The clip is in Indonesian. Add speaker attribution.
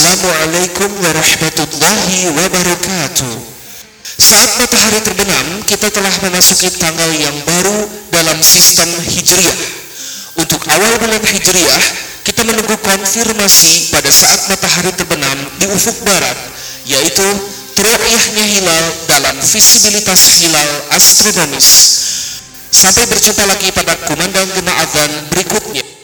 Speaker 1: Assalamualaikum warahmatullahi wabarakatuh. Saat matahari terbenam, kita telah memasuki tanggal yang baru dalam sistem Hijriah. Untuk awal bulan Hijriah, kita menunggu konfirmasi pada saat matahari terbenam di ufuk barat, yaitu teru'yahnya hilal dalam visibilitas hilal astronomis. Sampai berjumpa lagi pada kumandang gema adzan berikutnya.